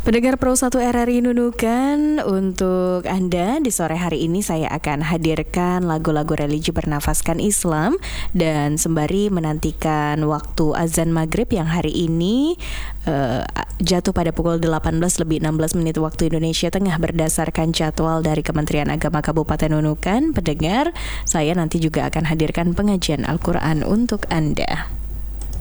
Pendengar Pro 1 RRI Nunukan, untuk Anda di sore hari ini saya akan hadirkan lagu-lagu religi bernafaskan Islam dan sembari menantikan waktu azan maghrib yang hari ini jatuh pada pukul 18:16 waktu Indonesia Tengah berdasarkan jadwal dari Kementerian Agama Kabupaten Nunukan. Pendengar, saya nanti juga akan hadirkan pengajian Al-Quran untuk Anda.